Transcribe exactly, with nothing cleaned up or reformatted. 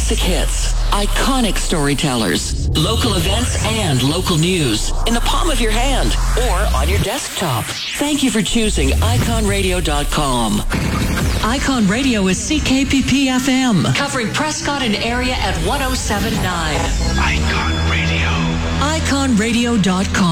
Classic hits, iconic storytellers, local events, and local news in the palm of your hand or on your desktop. Thank you for choosing icon radio dot com. Icon Radio is C K P P F M, covering Prescott and area at one oh seven point nine. Icon Radio. icon radio dot com.